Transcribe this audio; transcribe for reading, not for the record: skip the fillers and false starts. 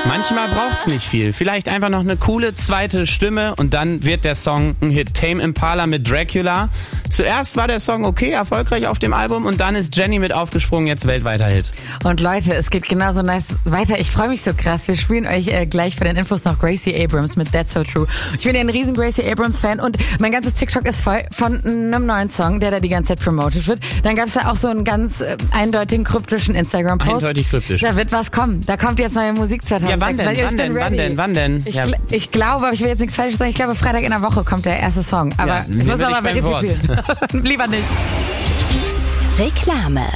Manchmal braucht's nicht viel. Vielleicht einfach noch eine coole zweite Stimme und dann wird der Song ein Hit. Tame Impala mit Dracula. Zuerst war der Song okay, erfolgreich auf dem Album und dann ist Jenny mit aufgesprungen, jetzt weltweiter Hit. Und Leute, es geht genauso nice weiter. Ich freue mich so krass. Wir spielen euch gleich für den Infos noch Gracie Abrams mit That's So True. Ich bin ja ein riesen Gracie Abrams Fan und mein ganzes TikTok ist voll von einem neuen Song, der da die ganze Zeit promoted wird. Dann gab es da auch so einen ganz eindeutigen kryptischen Instagram-Post. Eindeutig kryptisch. Da wird was kommen. Da kommt jetzt neue Musik 2006. Ja, wann denn? Ich glaube, aber ich will jetzt nichts Falsches sagen. Ich glaube, Freitag in der Woche kommt der erste Song. Aber ich muss aber verifizieren. Lieber nicht. Reklame.